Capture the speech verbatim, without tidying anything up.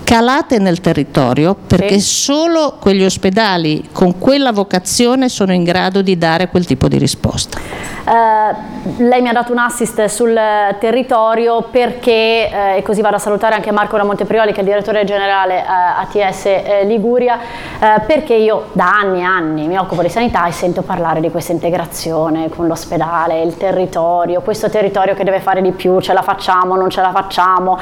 calate nel territorio, perché Sì. solo quegli ospedali con quella vocazione sono in grado di dare quel tipo di risposta. Uh, lei mi ha dato un assist sul territorio perché, uh, e così vado a salutare anche Marco Ramonteprioli, che è il direttore generale uh, A T S uh, Liguria, uh, perché io da anni e anni mi occupo di sanità e sento parlare di questa integrazione con l'ospedale, il territorio, questo territorio che deve fare di più, ce la facciamo, non ce la facciamo,